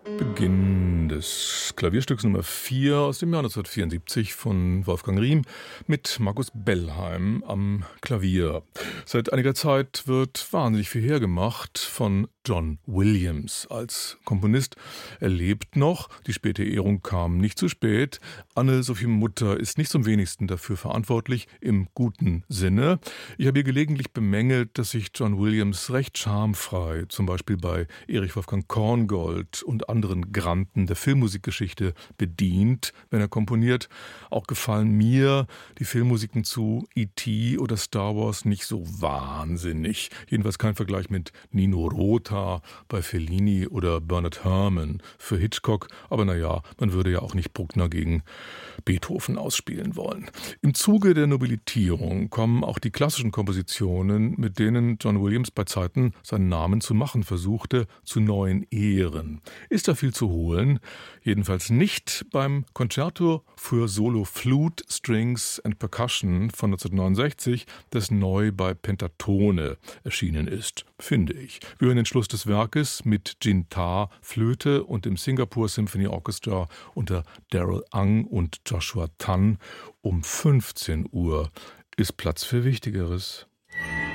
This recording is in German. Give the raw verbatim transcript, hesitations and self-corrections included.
Beginn des Klavierstücks Nummer vier aus dem Jahr neunzehnhundertvierundsiebzig von Wolfgang Riem mit Markus Bellheim am Klavier. Seit einiger Zeit wird wahnsinnig viel hergemacht von John Williams als Komponist. Er lebt noch, die späte Ehrung kam nicht zu spät. Anne-Sophie Mutter ist nicht zum wenigsten dafür verantwortlich, im guten Sinne. Ich habe ihr gelegentlich bemängelt, dass sich John Williams recht schamfrei, zum Beispiel bei Erich Wolfgang Korngold und anderen Granden der Filmmusikgeschichte bedient, wenn er komponiert. Auch gefallen mir die Filmmusiken zu E T oder Star Wars nicht so wahnsinnig. Jedenfalls kein Vergleich mit Nino Rota bei Fellini oder Bernard Herrmann für Hitchcock. Aber naja, man würde ja auch nicht Bruckner gegen Beethoven ausspielen wollen. Im Zuge der Nobilitierung kommen auch die klassischen Kompositionen, mit denen John Williams bei Zeiten seinen Namen zu machen versuchte, zu neuen Ehren. Ist da viel zu holen? Jedenfalls nicht beim Concerto für Solo Flute, Strings and Percussion von neunzehnhundertneunundsechzig, das neu bei Pentatone erschienen ist, finde ich. Wir hören den Schluss des Werkes mit Jin Ta, Flöte und dem Singapore Symphony Orchestra unter Darrell Ang und Joshua Tan. Um fünfzehn Uhr ist Platz für Wichtigeres.